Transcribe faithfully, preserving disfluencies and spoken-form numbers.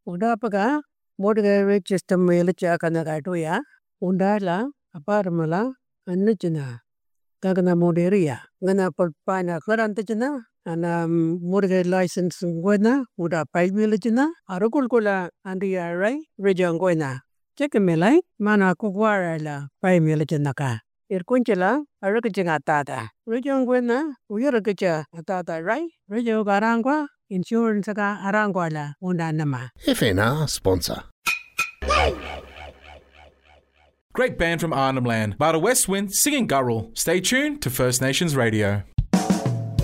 Udapaga, Modaga system Melicha Kanagatuya, Undala, Aparamala, and Nichina, Gagana Moderia, Gana Pulpina Clarantachina, and um Modaga license Gwena, Uda Pai Villagina, Arakulkula, and the Arai, Region Gwena. Check a melai, Mana Kuguarala, Pai Milichinaka. Irkunchela, Arakaching Atata. Region Gwena, Uyurakacha, Atata, right? Region Garangua, Insurance Aranguala, Undanama. F N R sponsor. Great band from Arnhem Land, Bada West Wind singing Gurrel. Stay tuned to First Nations Radio.